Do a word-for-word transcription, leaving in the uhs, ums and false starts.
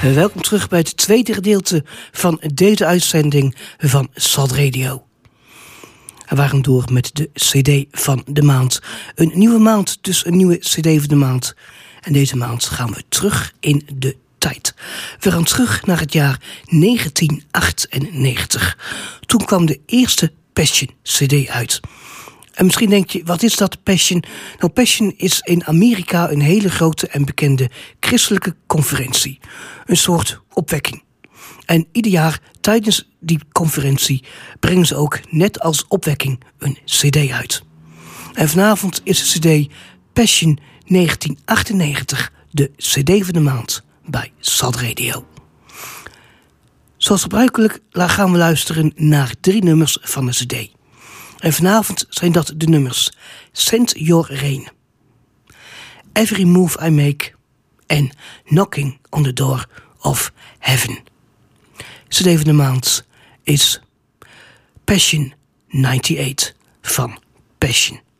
Welkom terug bij het tweede gedeelte van deze uitzending van Sad Radio. We waren door met de cd van de maand. Een nieuwe maand, dus een nieuwe cd van de maand. En deze maand gaan we terug in de tijd. We gaan terug naar het jaar negentien achtennegentig. Toen kwam de eerste Passion cd uit. En misschien denk je, wat is dat, Passion? Nou, Passion is in Amerika een hele grote en bekende christelijke conferentie. Een soort opwekking. En ieder jaar tijdens die conferentie brengen ze ook, net als opwekking, een cd uit. En vanavond is de cd Passion negentien achtennegentig de cd van de maand bij Sad Radio. Zoals gebruikelijk gaan we luisteren naar drie nummers van de cd. En vanavond zijn dat de nummers Send Your Rain, Every Move I Make en Knocking on the Door of Heaven. cd van de maand is Passion negenennegentig van Passion.